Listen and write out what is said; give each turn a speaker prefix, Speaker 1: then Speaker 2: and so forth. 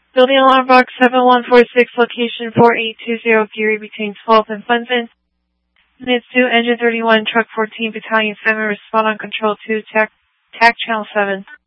Speaker 1: Building alarm box 7146, location 4820, Geary between 12th and Clinton. Minutes 2, engine 31, truck 14, battalion 7, respond on control 2, TAC channel 7.